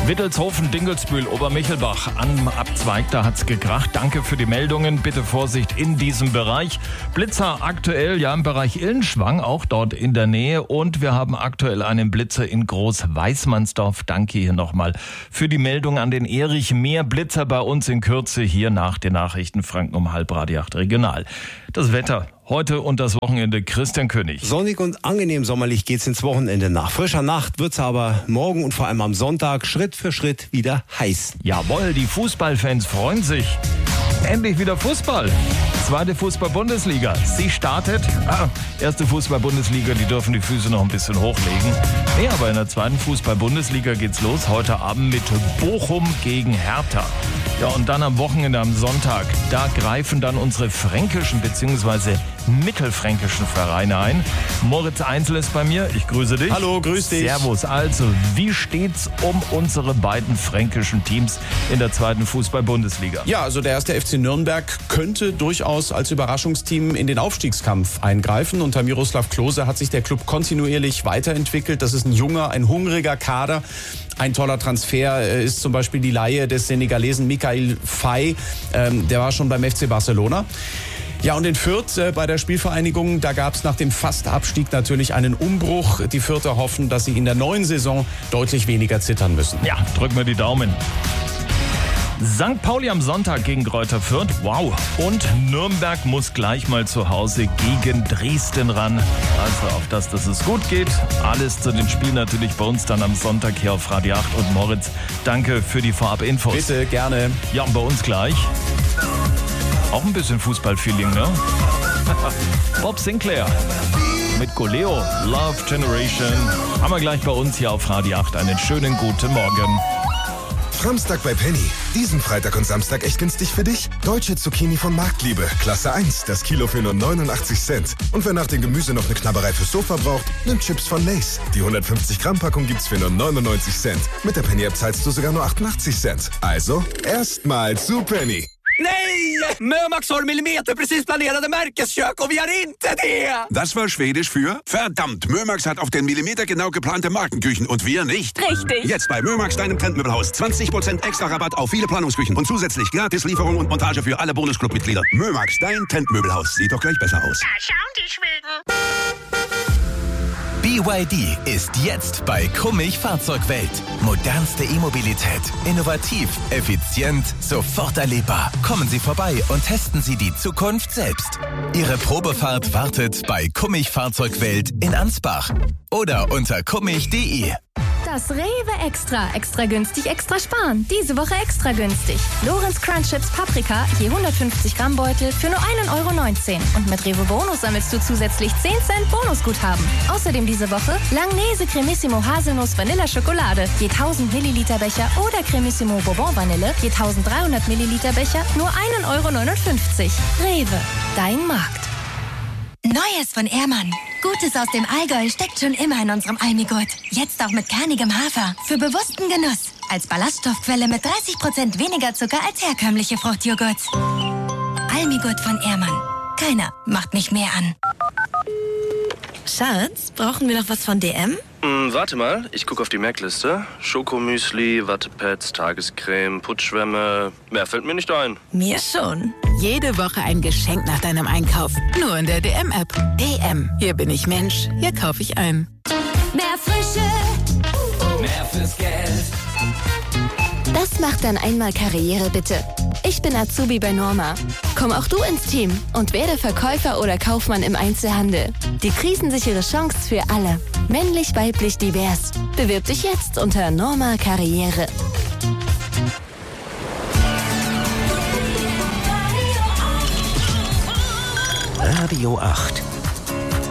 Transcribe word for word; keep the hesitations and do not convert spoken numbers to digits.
Wittelshofen, Dingelsbühl, Obermichelbach. Am Abzweig, da hat's gekracht. Danke für die Meldungen. Bitte Vorsicht in diesem Bereich. Blitzer aktuell, ja, im Bereich Illenschwang, auch dort in der Nähe. Und wir haben aktuell einen Blitzer in Groß-Weißmannsdorf. Danke hier nochmal für die Meldung an den Erich. Mehr Blitzer bei uns in Kürze hier nach den Nachrichten. Franken um halb Radio acht Regional. Das Wetter heute und das Wochenende, Christian König. Sonnig und angenehm sommerlich geht's ins Wochenende nach. Frischer Nacht wird's aber morgen und vor allem am Sonntag Schritt für Schritt wieder heiß. Jawohl, die Fußballfans freuen sich. Endlich wieder Fußball. Zweite Fußball-Bundesliga. Sie startet. Ah, erste Fußball-Bundesliga, die dürfen die Füße noch ein bisschen hochlegen. Nee, aber in der zweiten Fußball-Bundesliga geht's los. Heute Abend mit Bochum gegen Hertha. Ja, und dann am Wochenende, am Sonntag, da greifen dann unsere fränkischen bzw. mittelfränkischen Vereine ein. Moritz Einzel ist bei mir. Ich grüße dich. Hallo, grüß dich. Servus. Also, wie steht's um unsere beiden fränkischen Teams in der zweiten Fußball-Bundesliga? Ja, also der erste F C Nürnberg könnte durchaus als Überraschungsteam in den Aufstiegskampf eingreifen. Unter Miroslav Klose hat sich der Club kontinuierlich weiterentwickelt. Das ist ein junger, ein hungriger Kader. Ein toller Transfer ist zum Beispiel die Leihe des Senegalesen Mikayil Faye. Ähm, der war schon beim F C Barcelona. Ja, und in Fürth äh, bei der Spielvereinigung, da gab es nach dem Fastabstieg natürlich einen Umbruch. Die Fürther hoffen, dass sie in der neuen Saison deutlich weniger zittern müssen. Ja, drücken wir die Daumen. Sankt Pauli am Sonntag gegen Greuther Fürth. Wow. Und Nürnberg muss gleich mal zu Hause gegen Dresden ran. Also auf das, dass es gut geht. Alles zu den Spielen natürlich bei uns dann am Sonntag hier auf Radio acht. Und Moritz, danke für die Vorab-Infos. Bitte, gerne. Ja, und bei uns gleich auch ein bisschen Fußball-Feeling, ne? Bob Sinclair mit Goleo, Love Generation. Haben wir gleich bei uns hier auf Radio acht. Einen schönen guten Morgen. Samstag bei Penny. Diesen Freitag und Samstag echt günstig für dich? Deutsche Zucchini von Marktliebe. Klasse eins. Das Kilo für nur neunundachtzig Cent. Und wer nach dem Gemüse noch eine Knabberei fürs Sofa braucht, nimmt Chips von Lay's. Die hundertfünfzig Gramm Packung gibt's für nur neunundneunzig Cent. Mit der Penny-App zahlst du sogar nur achtundachtzig Cent. Also, erstmal zu Penny. Nej! Mömax har millimeter precis planerade märkeskök och vi har inte det! Das war Schwedisch für verdammt. Mömax hat auf den Millimeter genau geplante Markenküchen und wir nicht. Richtig. Jetzt bei Mömax, deinem Trendmöbelhaus. zwanzig Prozent extra Rabatt auf viele Planungsküchen und zusätzlich gratis Lieferung und Montage für alle Bonusclub-Mitglieder. Mömax, dein Trendmöbelhaus. Sieht doch gleich besser aus. Da schauen die Schweden. B Y D ist jetzt bei Kummig Fahrzeugwelt. Modernste E-Mobilität. Innovativ, effizient, sofort erlebbar. Kommen Sie vorbei und testen Sie die Zukunft selbst. Ihre Probefahrt wartet bei Kummig Fahrzeugwelt in Ansbach oder unter kummig punkt de. Das Rewe Extra. Extra günstig, extra sparen. Diese Woche extra günstig. Lorenz Crunch Chips Paprika, je hundertfünfzig Gramm Beutel für nur ein Euro neunzehn. Und mit Rewe Bonus sammelst du zusätzlich zehn Cent Bonusguthaben. Außerdem diese Woche Langnese Cremissimo Haselnuss Vanilla Schokolade, je tausend Milliliter Becher oder Cremissimo Bourbon Vanille, je eintausenddreihundert Milliliter Becher, nur ein Euro neunundfünfzig. Rewe, dein Markt. Neues von Ehrmann. Gutes aus dem Allgäu steckt schon immer in unserem Almigurt. Jetzt auch mit kernigem Hafer. Für bewussten Genuss. Als Ballaststoffquelle mit dreißig Prozent weniger Zucker als herkömmliche Fruchtjoghurts. Almigurt von Ehrmann. Keiner macht mich mehr an. Schatz, brauchen wir noch was von D M? Hm, warte mal, ich gucke auf die Merkliste. Schokomüsli, Wattepads, Tagescreme, Putzschwämme. Mehr fällt mir nicht ein. Mir schon. Jede Woche ein Geschenk nach deinem Einkauf. Nur in der D M-App. D M. Hier bin ich Mensch. Hier kaufe ich ein. Mehr Frische. Mehr fürs Geld. Das macht dann einmal Karriere, bitte. Ich bin Azubi bei Norma. Komm auch du ins Team und werde Verkäufer oder Kaufmann im Einzelhandel. Die krisensichere Chance für alle. Männlich, weiblich, divers. Bewirb dich jetzt unter Norma Karriere. Radio acht.